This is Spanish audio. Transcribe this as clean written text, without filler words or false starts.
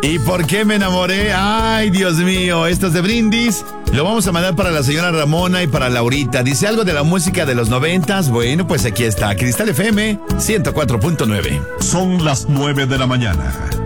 ¿Y por qué me enamoré? Ay, Dios mío, esto es de Brindis. Lo vamos a mandar para la señora Ramona y para Laurita. ¿Dice algo de la música de los 90s? Bueno, pues aquí está, Cristal FM 104.9. Son las 9 de la mañana.